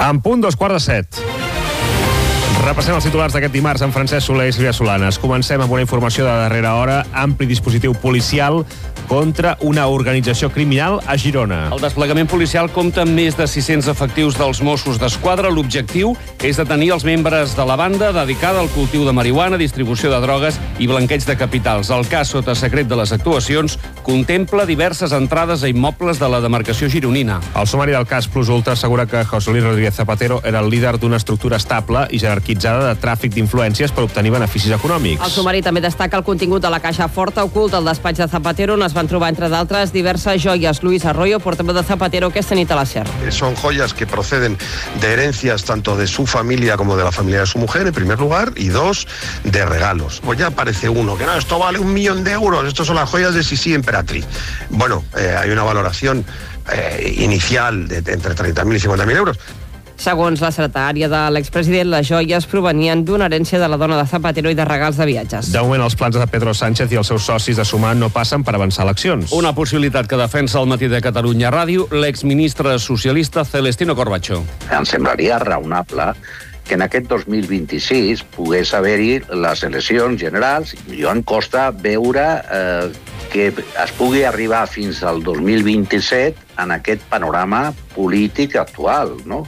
En punt, 7:15. Repassem els titulars d'aquest dimarts amb Francesc Soler i Sílvia Solanes. Comencem amb una informació de darrera hora. Ampli dispositiu policial contra una organització criminal a Girona. El desplegament policial compta amb més de 600 efectius dels Mossos d'Esquadra. L'objectiu és detenir els membres de la banda dedicada al cultiu de marihuana, distribució de drogues i blanqueig de capitals. El cas sota secret de les actuacions contempla diverses entrades a immobles de la demarcació gironina. El sumari del cas Plus Ultra assegura que José Luis Rodríguez Zapatero era el líder d'una estructura estable i jerarquitzada de tràfic d'influències per obtenir beneficis econòmics. El sumari també destaca el contingut de la caixa forta oculta al despatx de Zapatero, on es van trobar, entre d'altres, diverses joies. Luis Arroyo, portaveu de Zapatero, aquesta nit a la SER. Son joyas que proceden de herencias tanto de su familia como de la familia de su mujer, en primer lugar, y dos, de regalos. Pues ya aparece uno, que no, esto vale 1 millón de euros, estos son las joyas de Sisi Emperatriz. Bueno, hay una valoración inicial de entre 30.000 i 50.000 euros. Segons la secretària de l'expresident, les joies provenien d'una herència de la dona de Zapatero i de regals de viatges. De moment, els plans de Pedro Sánchez i els seus socis de Sumar no passen per avançar eleccions. Una possibilitat que defensa el Matí de Catalunya Ràdio l'exministre socialista Celestino Corbacho. Em semblaria raonable que en aquest 2026 pogués haver-hi les eleccions generals. Jo em costa veure que es pugui arribar fins al 2027 en aquest panorama polític actual, no?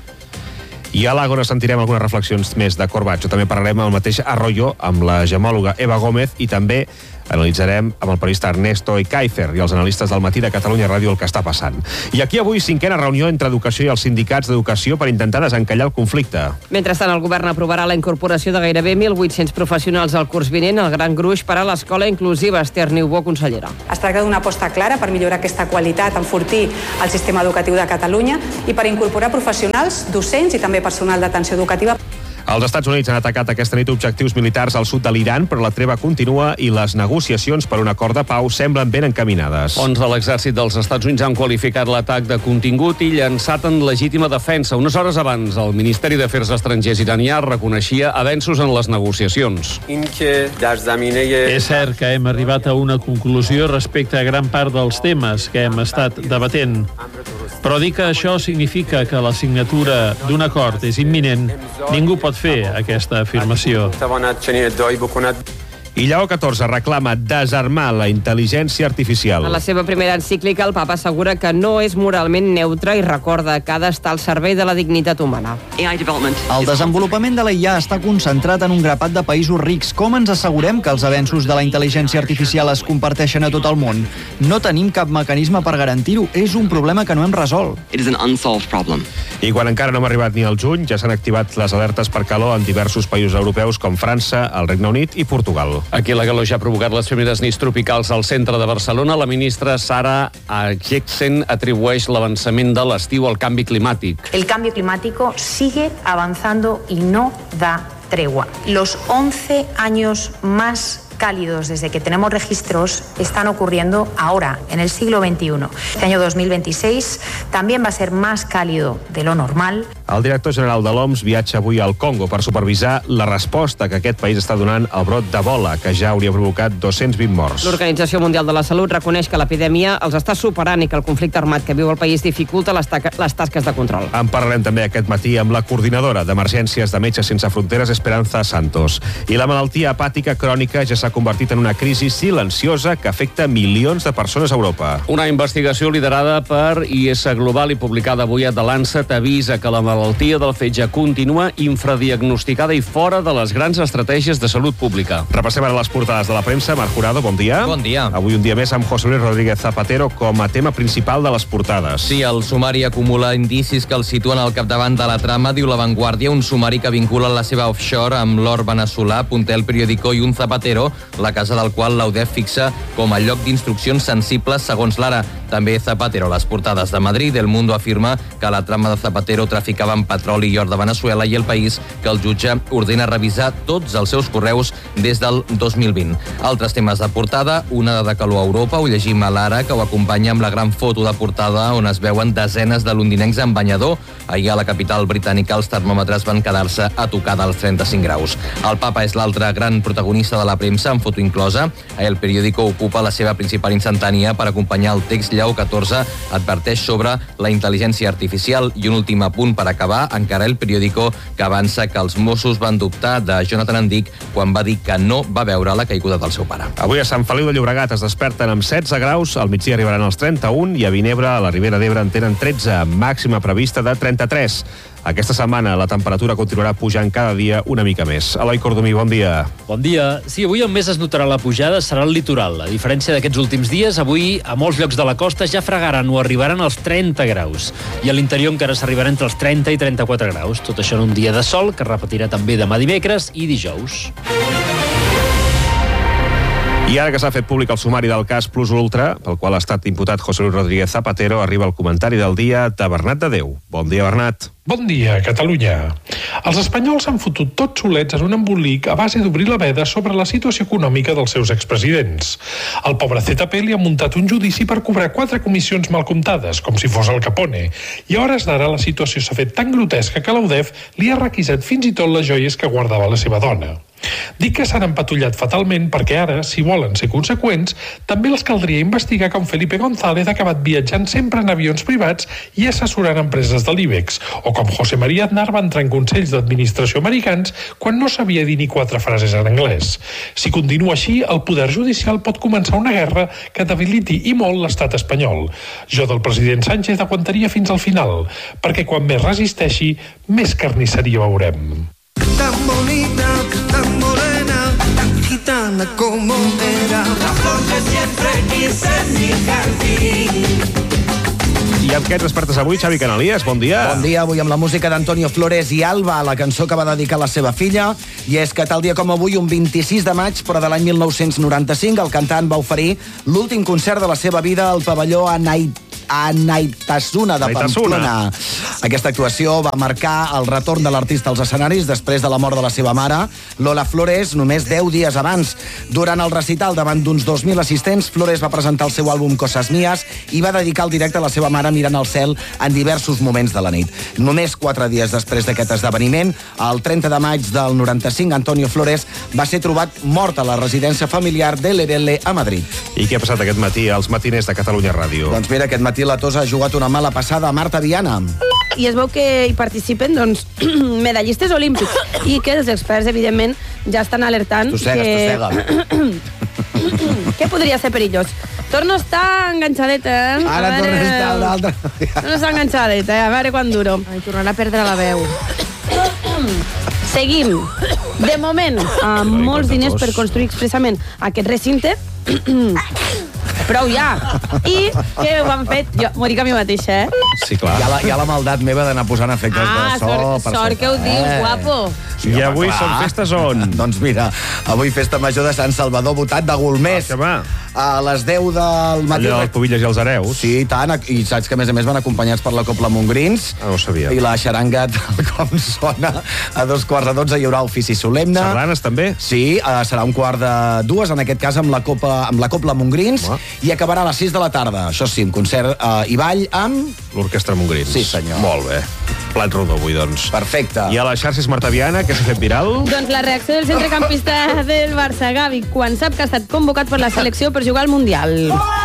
I a l'Àgora sentirem algunes reflexions més de Corbacho. També parlarem amb el mateix Arroyo, amb la gemòloga Eva Gómez, i també analitzarem amb el periodista Ernesto Ekaizer i els analistes del Matí de Catalunya Ràdio el que està passant. I aquí avui 5a reunió entre Educació i els sindicats d'Educació per intentar desencallar el conflicte. Mentrestant, el govern aprovarà la incorporació de gairebé 1.800 professionals al curs vinent, el gran gruix per a l'escola inclusiva. Esther Niubó, consellera. Es tracta d'una aposta clara per millorar aquesta qualitat, enfortir el sistema educatiu de Catalunya i per incorporar professionals, docents i també personal d'atenció educativa. Els Estats Units han atacat aquesta nit objectius militars al sud de l'Iran, però la treva continua i les negociacions per un acord de pau semblen ben encaminades. Fonts de l'exèrcit dels Estats Units han qualificat l'atac de contingut i llançat en legítima defensa. Unes hores abans, el Ministeri d'Afers Estrangers iranià reconeixia avenços en les negociacions. És cert que hem arribat a una conclusió respecte a gran part dels temes que hem estat debatent. Però dir que això significa que la signatura d'un acord és imminent, ningú pot fer aquesta afirmació. I Lleó XIV reclama desarmar la intel·ligència artificial. En la seva primera encíclica, el papa assegura que no és moralment neutre i recorda que ha d'estar al servei de la dignitat humana. El desenvolupament de la IA està concentrat en un grapat de països rics. Com ens assegurem que els avenços de la intel·ligència artificial es comparteixen a tot el món? No tenim cap mecanisme per garantir-ho. És un problema que no hem resolt. I quan encara no hem arribat ni al juny, ja s'han activat les alertes per calor en diversos països europeus com França, el Regne Unit i Portugal. Aquí la calor ja ha provocat les primeres nits tropicals al centre de Barcelona. La ministra Sara Ageksen atribueix l'avançament de l'estiu al canvi climàtic. El cambio climático sigue avanzando y no da tregua. Los 11 años más cálidos desde que tenemos registros están ocurriendo ahora, en el siglo XXI. Este año 2026 también va a ser más cálido de lo normal. El director general de l'OMS viatja avui al Congo per supervisar la resposta que aquest país està donant al brot d'Ebola, que ja hauria provocat 220 morts. L'Organització Mundial de la Salut reconeix que l'epidèmia els està superant i que el conflicte armat que viu el país dificulta les tasques de control. En parlarem també aquest matí amb la coordinadora d'emergències de Metges Sense Fronteres, Esperanza Santos. I la malaltia hepàtica crònica ja s'ha convertit en una crisi silenciosa que afecta milions de persones a Europa. Una investigació liderada per IS Global i publicada avui a The Lancet avisa que la malaltia del fetge continua infradiagnosticada i fora de les grans estratègies de salut pública. Repassem ara les portades de la premsa. Marc Jurado, bon dia. Bon dia. Avui un dia més amb José Luis Rodríguez Zapatero com a tema principal de les portades. Sí, el sumari acumula indicis que el situen al capdavant de la trama, diu La Vanguardia, un sumari que vincula la seva offshore amb l'or veneçolà, punter El Periódico i un Zapatero, la casa del qual l'UDEF fixa com a lloc d'instruccions sensibles segons l'Ara. També Zapatero a les portades de Madrid. El Mundo afirma que la trama de Zapatero traficava amb petroli i or de Veneçuela, i El País que el jutge ordena revisar tots els seus correus des del 2020. Altres temes de portada, una de calor a Europa, ho llegim a l'Ara, que ho acompanya amb la gran foto de portada on es veuen desenes de londinencs en banyador. Ahir a la capital britànica els termòmetres van quedar-se a tocar dels 35 graus. El papa és l'altre gran protagonista de la premsa, amb foto inclosa. El Periódico ocupa la seva principal instantània per acompanyar el text Lleó XIV adverteix sobre la intel·ligència artificial. I un últim apunt per acabar, encara El Periódico, que avança que els Mossos van dubtar de Jonathan Andic quan va dir que no va veure la caiguda del seu pare. Avui a Sant Feliu de Llobregat es desperten amb 16 graus, al migdia arribaran als 31 i a Vinebre, a la Ribera d'Ebre, en tenen 13, màxima prevista de 33. Aquesta setmana la temperatura continuarà pujant cada dia una mica més. Eloi Cordomí, bon dia. Bon dia. Sí, avui on més es notarà la pujada serà el litoral. A diferència d'aquests últims dies, avui a molts llocs de la costa ja fregaran o arribaran als 30 graus. I a l'interior encara s'arribarà entre els 30 i 34 graus. Tot això en un dia de sol, que repetirà també demà dimecres i dijous. I ara que s'ha fet públic el sumari del cas Plus Ultra, pel qual ha estat imputat José Luis Rodríguez Zapatero, arriba el comentari del dia de Bernat de Déu. Bon dia, Bernat. Bon dia, Catalunya. Els espanyols s'han fotut tots solets en un embolic a base d'obrir la veda sobre la situació econòmica dels seus expresidents. El pobre ZP li ha muntat un judici per cobrar 4 comissions mal comptades, com si fos el Capone, i a hores d'ara la situació s'ha fet tan grotesca que l'UDEF li ha requisat fins i tot les joies que guardava la seva dona. Dic que s'han empatullat fatalment perquè ara, si volen ser conseqüents, també els caldria investigar com Felipe González ha acabat viatjant sempre en avions privats i assessorant empreses de l'IBEX, o com José María Aznar va entrar en consells d'administració americans quan no sabia dir ni 4 frases en anglès. Si continua així, el poder judicial pot començar una guerra que debiliti i molt l'estat espanyol. Jo del president Sánchez aguantaria fins al final, perquè quan més resisteixi, més carnisseria veurem. Tan bonita, tan morena, tan gitana como era, la flor que siempre quise en mi jardín. I amb què et despertes avui, Xavi Canalies? Bon dia. Bon dia, avui amb la música d'Antonio Flores i Alba, la cançó que va dedicar a la seva filla. I és que tal dia com avui, un 26 de maig, però de l'any 1995, el cantant va oferir l'últim concert de la seva vida al pavelló Anaitasuna de Pamplona. Aquesta actuació va marcar el retorn de l'artista als escenaris després de la mort de la seva mare, Lola Flores, només 10 dies abans. Durant el recital, davant d'uns 2.000 assistents, Flores va presentar el seu àlbum Cosas Mías i va dedicar el directe a la seva mare mirant al cel en diversos moments de la nit. Només 4 dies després d'aquest esdeveniment, el 30 de maig del 95, Antonio Flores va ser trobat mort a la residència familiar de Lerelle a Madrid. I què ha passat aquest matí als matiners de Catalunya Ràdio? Doncs mira, aquest matí la Tosa ha jugat una mala passada a Marta Viana. I es veu que hi participen medallistes olímpics i que els experts, evidentment, ja estan alertant tossega. Que podria ser perillós. Torno a estar enganxadeta, Ara torna a estar una altra. Torno a estar enganxadeta, a veure quan duro. Ai, tornarà a perdre la veu. Seguim. De moment, amb molts diners per construir expressament aquest recinte. Prou ja. I què ho han fet? Jo m'ho dic a mi mateixa, Sí, clar. Hi ha la maldat meva d'anar posant efectes de so. Sort que ho dius, guapo. Sí, I avui són festes on? Doncs mira, avui festa major de Sant Salvador Botat de Golmés. A les 10 del matí. Allò dels Pubilles i els Hereus. Sí, i tant. I saps que, a més van acompanyats per la Copla Mongrins. No ho sabia. I la xaranga, tal com sona, a 2:45 hi haurà ofici solemne. Sardanes, també? Sí, serà 1:45, en aquest cas amb la Copla Mongrins. I acabarà a les 6 de la tarda. Això sí, amb concert i ball amb... L'Orquestra Mongrins. Sí, senyor. Molt bé. Plat rodó avui, doncs. Perfecte. I a les xarxes Marta Viana, què s'ha fet viral? Doncs la reacció del centrecampista del Barça, Gavi, quan sap que ha estat convocat per la selecció per jugar al Mundial.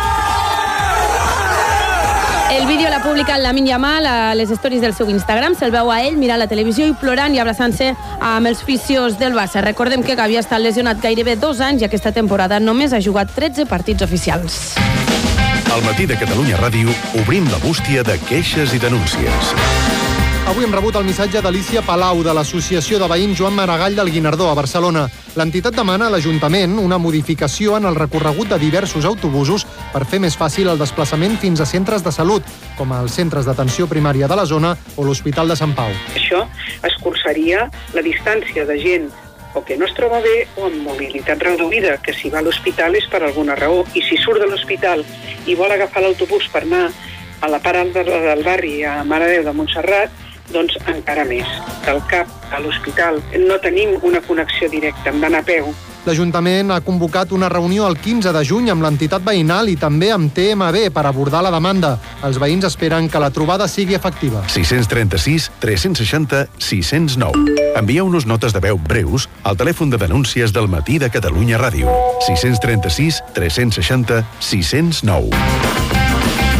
El vídeo l'ha publicat Lamine Yamal a les stories del seu Instagram. Se'l veu a ell mirant la televisió i plorant i abraçant-se amb els fisios del Barça. Recordem que Gavi ha estat lesionat gairebé 2 anys i aquesta temporada només ha jugat 13 partits oficials. Al matí de Catalunya Ràdio obrim la bústia de queixes i denúncies. Avui hem rebut el missatge d'Alicia Palau, de l'Associació de Veïns Joan Maragall del Guinardó, a Barcelona. L'entitat demana a l'Ajuntament una modificació en el recorregut de diversos autobusos per fer més fàcil el desplaçament fins a centres de salut, com els centres d'atenció primària de la zona o l'Hospital de Sant Pau. Això escurçaria la distància de gent o que no es troba bé o amb mobilitat reduïda, que si va a l'hospital és per alguna raó. I si surt de l'hospital i vol agafar l'autobús per anar a la part alta del barri, a Mare de Déu de Montserrat, doncs encara més. Del CAP a l'hospital no tenim una connexió directa, hem d'anar a peu. L'Ajuntament ha convocat una reunió el 15 de juny amb l'entitat veïnal i també amb TMB per abordar la demanda. Els veïns esperen que la trobada sigui efectiva. 636 360 609. Envieu-nos notes de veu breus al telèfon de denúncies del matí de Catalunya Ràdio. 636 360 609.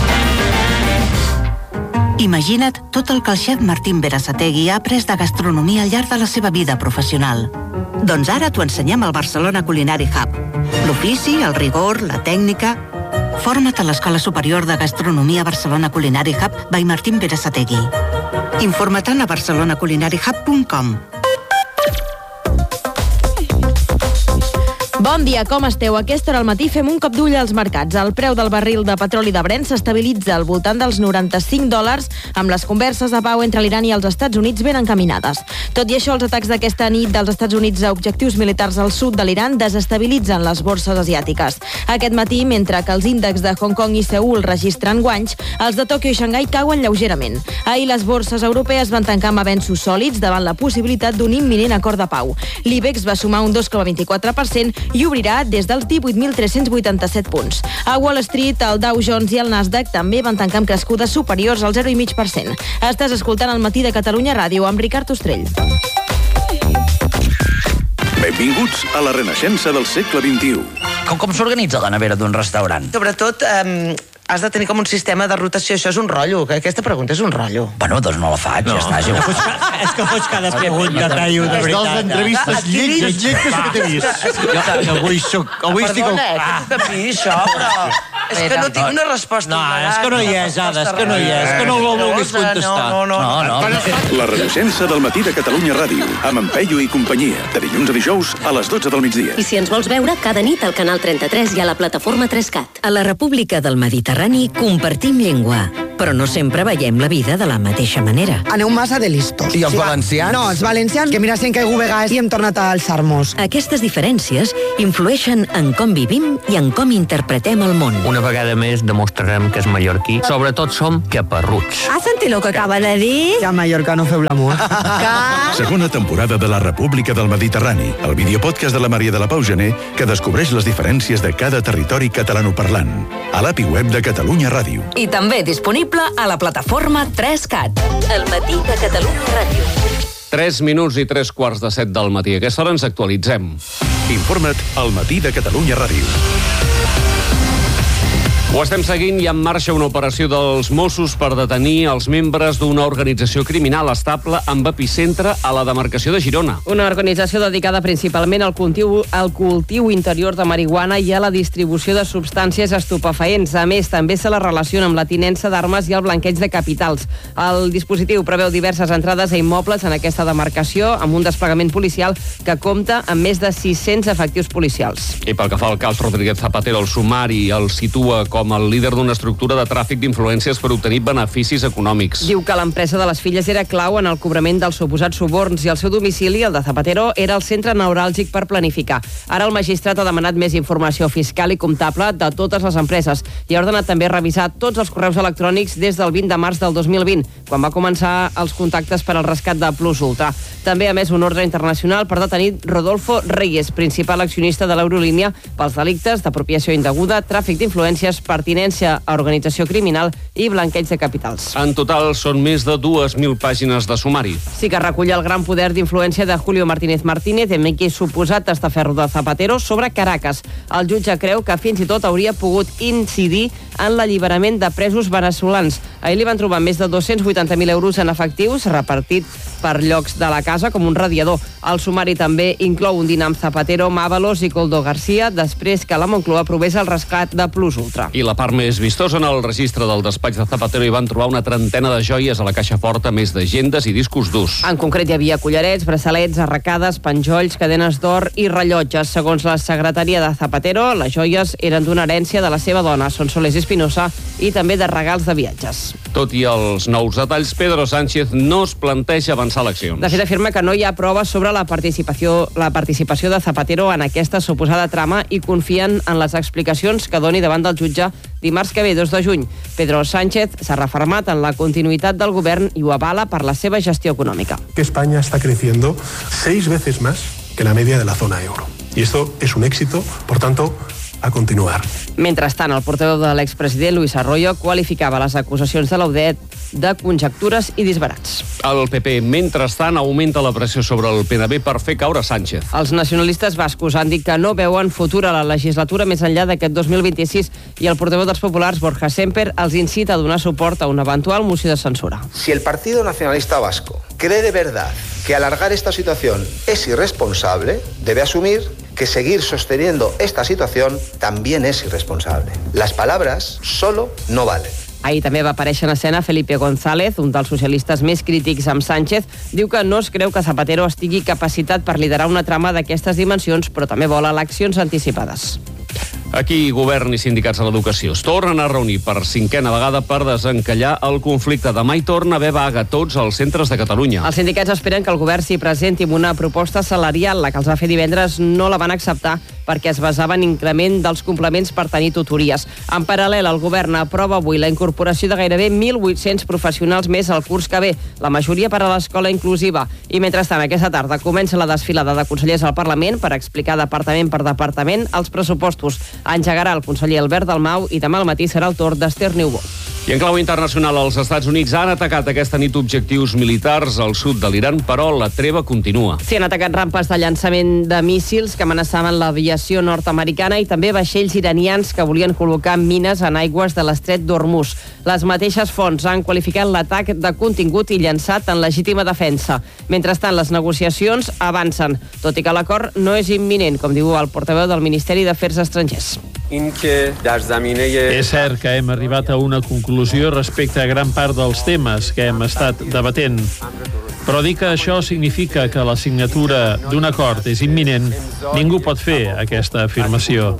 Imagina't tot el que el xef Martín Berasategui ha après de gastronomia al llarg de la seva vida professional. Doncs ara t'ho ensenyem al Barcelona Culinary Hub. L'ofici, el rigor, la tècnica... Forma't a l'Escola Superior de Gastronomia Barcelona Culinary Hub by Martín Berasategui. Informa-te'n a barcelonaculinaryhub.com. Bon dia, com esteu? A aquesta hora al matí fem un cop d'ull als mercats. El preu del barril de petroli de Brent s'estabilitza al voltant dels $95, amb les converses de pau entre l'Iran i els Estats Units ben encaminades. Tot i això, els atacs d'aquesta nit dels Estats Units a objectius militars al sud de l'Iran desestabilitzen les borses asiàtiques. Aquest matí, mentre que els índexs de Hong Kong i Seül registren guanys, els de Tòquio i Xangai cauen lleugerament. Ahir les borses europees van tancar amb avenços sòlids davant la possibilitat d'un imminent acord de pau. L'IBEX va sumar un 2,24% i obrirà des dels 18.387 punts. A Wall Street, el Dow Jones i el Nasdaq també van tancar amb crescudes superiors al 0,5%. Estàs escoltant el Matí de Catalunya Ràdio amb Ricard Ostrell. Benvinguts a la renaixença del segle XXI. Com s'organitza la nevera d'un restaurant? Sobretot, has de tenir com un sistema de rotació. Això és un rotllo. Aquesta pregunta és un rotllo. Bueno, doncs no la faig, ja està. És que fots cada pregunta, tallo, de veritat. És dels entrevistes lletges que t'he vist. Avui estic... Perdona, que puc dir això, però... És que no tinc una resposta. No, és que no hi és, Ada, és que no hi és. És que no la vulguis contestar. No. La renaixença del Matí de Catalunya Ràdio, amb en Peyu i companyia, de dilluns a dijous a les 12 del migdia. I si ens vols veure, cada nit al canal 33 i a la plataforma 3CAT. A la República del Mediterrani compartim llengua, però no sempre veiem la vida de la mateixa manera. Aneu massa de listos. I els valencians? No, els valencians, que mira si han caigut vegades i hem tornat a alçar-nos. Aquestes diferències influeixen en com vivim i en com interpretem el món. Una vegada més demostrarem que és mallorquí. Sobretot som caparruts. Has sentit el que acaba de dir? Que a Mallorca no feu l'amor. Segona temporada de la República del Mediterrani, el videopodcast de la Maria de la Pau Gené, que descobreix les diferències de cada territori catalanoparlant. A l'API web de Catalunya Ràdio. I també disponible a la plataforma 3CAT. El Matí de Catalunya Ràdio. 3 minuts i 3:15 del matí. A aquesta hora ens actualitzem. Informa't al Matí de Catalunya Ràdio. Ho estem seguint i en marxa una operació dels Mossos per detenir els membres d'una organització criminal estable amb epicentre a la demarcació de Girona. Una organització dedicada principalment al cultiu interior de marihuana i a la distribució de substàncies estupefaents. A més, també se la relaciona amb la tinença d'armes i el blanqueig de capitals. El dispositiu preveu diverses entrades a immobles en aquesta demarcació amb un desplegament policial que compta amb més de 600 efectius policials. I pel que fa al cas Rodríguez Zapatero, el sumari el situa com el líder d'una estructura de tràfic d'influències per obtenir beneficis econòmics. Diu que l'empresa de les filles era clau en el cobrament dels suposats suborns i el seu domicili, el de Zapatero, era el centre neuràlgic per planificar. Ara el magistrat ha demanat més informació fiscal i comptable de totes les empreses i ha ordenat també revisar tots els correus electrònics des del 20 de març del 2020, quan va començar els contactes per al rescat de Plus Ultra. També ha emès un ordre internacional per detenir Rodolfo Reyes, principal accionista de l'Eurolínia, pels delictes d'apropiació indeguda, tràfic d'influències, pertinència a organització criminal i blanqueig de capitals. En total són més de 2.000 pàgines de sumari. Sí que recull el gran poder d'influència de Julio Martínez Martínez, amic suposat testaferro de Zapatero, sobre Caracas. El jutge creu que fins i tot hauria pogut incidir en l'alliberament de presos veneçolans. Ahir li van trobar més de 280.000 euros en efectius, repartit per llocs de la casa com un radiador. El sumari també inclou un dinar amb Zapatero, Mávalos i Coldo García, després que la Moncloa aprovés el rescat de Plus Ultra. I la part més vistosa, en el registre del despatx de Zapatero hi van trobar una trentena de joies a la caixa forta, més d'agendes i discos durs. En concret hi havia collarets, braçalets, arracades, penjolls, cadenes d'or i rellotges. Segons la secretaria de Zapatero, les joies eren d'una herència de la seva dona, Sonsoles Espinosa, i també de regals de viatges. Tot i els nous detalls, Pedro Sánchez no es planteja avançar eleccions. De fet, afirma que no hi ha proves sobre la participació de Zapatero en aquesta suposada trama i confien en les explicacions que doni davant del jutge dimarts que ve, 2 de juny. Pedro Sánchez s'ha refermat en la continuïtat del govern i ho avala per la seva gestió econòmica. Que España está creciendo 6 veces más que la media de la zona euro. Y esto es un éxito, por tanto, a continuar. Mentrestant, el portaveu de l'expresident Luis Arroyo qualificava les acusacions de l'Audet de conjectures i disbarats. El PP, mentrestant, augmenta la pressió sobre el PNB per fer caure Sánchez. Els nacionalistes bascos han dit que no veuen futur a la legislatura més enllà d'aquest 2026 i el portaveu dels populars, Borja Semper, els incita a donar suport a una eventual moció de censura. Si el Partido Nacionalista Vasco cree de verdad que alargar esta situación es irresponsable, debe asumir que seguir sosteniendo esta situación también es irresponsable. Las palabras solo no valen. Ahir també va aparèixer en escena Felipe González, un dels socialistes més crítics amb Sánchez. Diu que no es creu que Zapatero estigui capacitat per liderar una trama d'aquestes dimensions, però també vol eleccions anticipades. Aquí, govern i sindicats de l'educació es tornen a reunir per 5a vegada per desencallar el conflicte. Demà hi torna a haver vaga a tots els centres de Catalunya. Els sindicats esperen que el govern s'hi presenti amb una proposta salarial. La que els va fer divendres no la van acceptar perquè es basava en increment dels complements per tenir tutories. En paral·lel, el govern aprova avui la incorporació de gairebé 1.800 professionals més al curs que ve, la majoria per a l'escola inclusiva. I mentrestant, aquesta tarda comença la desfilada de consellers al Parlament per explicar departament per departament els pressupostos. Engegarà el conseller Albert Dalmau i demà al matí serà el torn d'Esther Niubó. I en clau internacional, els Estats Units han atacat aquesta nit objectius militars al sud de l'Iran, però la treva continua. Sí, han atacat rampes de llançament de míssils que amenaçaven l'aviació nord-americana i també vaixells iranians que volien col·locar mines en aigües de l'estret d'Hormuz. Les mateixes fonts han qualificat l'atac de contingut i llançat en legítima defensa. Mentrestant, les negociacions avancen, tot i que l'acord no és imminent, com diu el portaveu del Ministeri d'Afers Estrangers. És cert que hem arribat a una conclusió respecte a gran part dels temes que hem estat debatent. Però dir que això significa que la signatura d'un acord és imminent, ningú pot fer aquesta afirmació.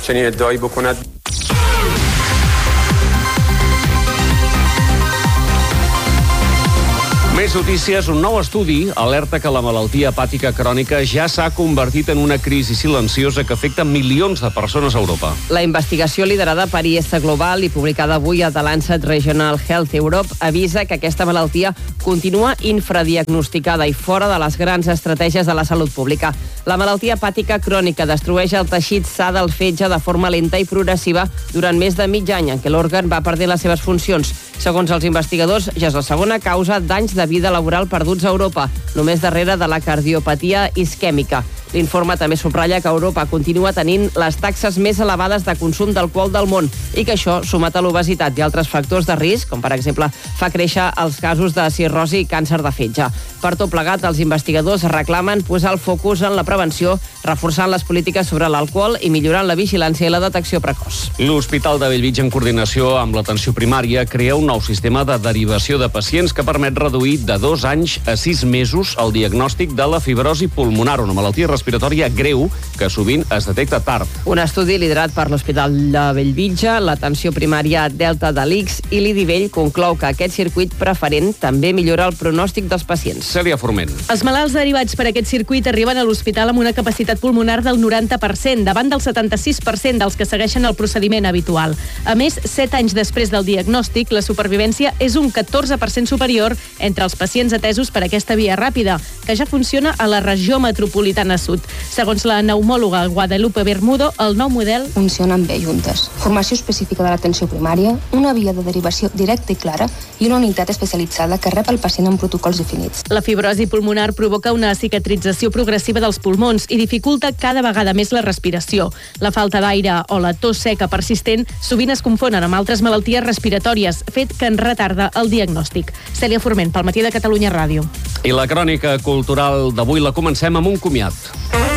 Més notícies, un nou estudi alerta que la malaltia hepàtica crònica ja s'ha convertit en una crisi silenciosa que afecta milions de persones a Europa. La investigació liderada per IS Global i publicada avui a The Lancet Regional Health Europe avisa que aquesta malaltia continua infradiagnosticada i fora de les grans estratègies de la salut pública. La malaltia hepàtica crònica destrueix el teixit sa del fetge de forma lenta i progressiva durant més de mig any en què l'òrgan va perdent les seves funcions. Segons els investigadors, ja és la segona causa d'anys de vida laboral perduts a Europa, només darrere de la cardiopatia isquèmica. L'informe també subratlla que Europa continua tenint les taxes més elevades de consum d'alcohol del món i que això, sumat a l'obesitat i altres factors de risc, com per exemple fa créixer els casos de cirrosi i càncer de fetge. Per tot plegat, els investigadors reclamen posar el focus en la prevenció, reforçant les polítiques sobre l'alcohol i millorant la vigilància i la detecció precoç. L'Hospital de Bellvitge, en coordinació amb l'atenció primària, crea un nou sistema de derivació de pacients que permet reduir de 2 anys a 6 mesos el diagnòstic de la fibrosi pulmonar, una malaltia respiratòria greu que sovint es detecta tard. Un estudi liderat per l'Hospital de Bellvitge, l'atenció primària Delta de l'Ix i l'IDIVell conclou que aquest circuit preferent també millora el pronòstic dels pacients. Cèlia Forment. Els malalts derivats per aquest circuit arriben a l'hospital amb una capacitat pulmonar del 90%, davant del 76% dels que segueixen el procediment habitual. A més, 7 anys després del diagnòstic, la supervivència és un 14% superior entre els pacients atesos per aquesta via ràpida, que ja funciona a la regió metropolitana sud. Segons la pneumòloga Guadalupe Bermudo, el nou model funcionen bé juntes. Formació específica de l'atenció primària, una via de derivació directa i clara i una unitat especialitzada que rep el pacient en protocols definits. La fibrosi pulmonar provoca una cicatrització progressiva dels pulmons i dificulta cada vegada més la respiració. La falta d'aire o la tos seca persistent sovint es confonen amb altres malalties respiratòries, fet que en retarda el diagnòstic. Cèlia Forment, pel Matí de Catalunya Ràdio. I la crònica cultural d'avui la comencem amb un comiat.